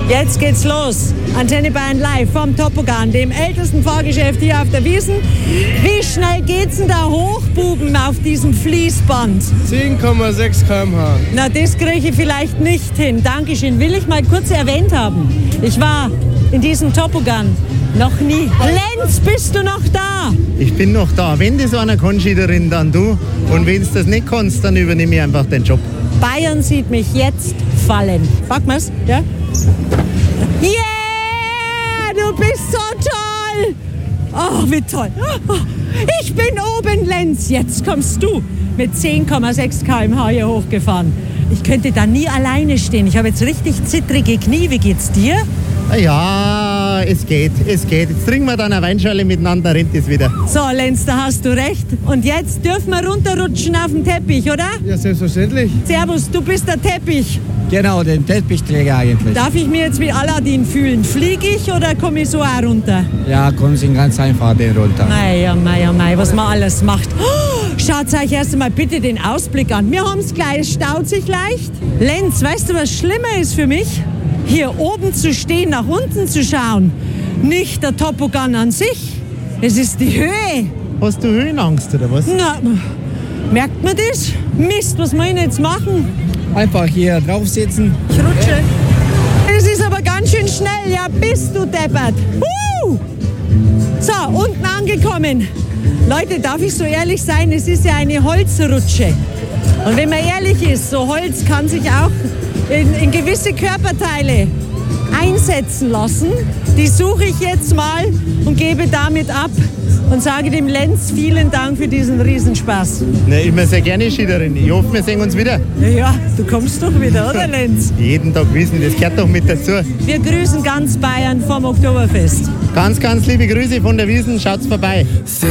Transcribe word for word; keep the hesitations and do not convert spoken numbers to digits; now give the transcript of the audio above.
Jetzt geht's los. Antenne Bayern live vom Toboggan, dem ältesten Fahrgeschäft hier auf der Wiesn. Wie schnell geht's denn da hoch, Buben, auf diesem Fließband? zehn Komma sechs Kilometer pro Stunde. Na, das kriege ich vielleicht nicht hin. Dankeschön. Will ich mal kurz erwähnt haben. Ich war in diesem Toboggan noch nie. Lenz, bist du noch da? Ich bin noch da. Wenn das einer kann, Schiederin, dann du. Und wenn du das nicht kannst, dann übernehme ich einfach den Job. Bayern sieht mich jetzt fallen. Packen wir's? Ja? Yeah! Du bist so toll! Oh, wie toll! Ich bin oben, Lenz. Jetzt kommst du mit zehn Komma sechs Kilometer pro Stunde hier hochgefahren. Ich könnte da nie alleine stehen. Ich habe jetzt richtig zittrige Knie. Wie geht's dir? Ja, es geht, es geht. Jetzt trinken wir dann eine Weinschale miteinander, rennt es wieder. So, Lenz, da hast du recht. Und jetzt dürfen wir runterrutschen auf den Teppich, oder? Ja, selbstverständlich. Servus, du bist der Teppich. Genau, den Teppichträger eigentlich. Darf ich mir jetzt wie Aladdin fühlen? Fliege ich oder komme ich so auch runter? Ja, kommen Sie ganz einfach den runter. Mei, ja, mei, ja, mei, was man alles macht. Oh, schaut euch erst einmal bitte den Ausblick an. Wir haben es gleich, es staut sich leicht. Lenz, weißt du, was schlimmer ist für mich? Hier oben zu stehen, nach unten zu schauen. Nicht der Toboggan an sich, es ist die Höhe. Hast du Höhenangst oder was? Na, merkt man das? Mist, was muss ich jetzt machen? Einfach hier drauf sitzen. Ich rutsche. Es ist aber ganz schön schnell. Ja, bist du deppert. Uh! So, unten angekommen. Leute, darf ich so ehrlich sein? Es ist ja eine Holzrutsche. Und wenn man ehrlich ist, so Holz kann sich auch in, in gewisse Körperteile einsetzen lassen. Die suche ich jetzt mal und gebe damit ab und sage dem Lenz vielen Dank für diesen Riesenspaß. Na, immer sehr gerne, Schiederin. Ich hoffe, wir sehen uns wieder. Ja, ja, du kommst doch wieder, oder Lenz? Jeden Tag wissen, das gehört doch mit dazu. Wir grüßen ganz Bayern vom Oktoberfest. Ganz, ganz liebe Grüße von der Wiesn. Schaut's vorbei.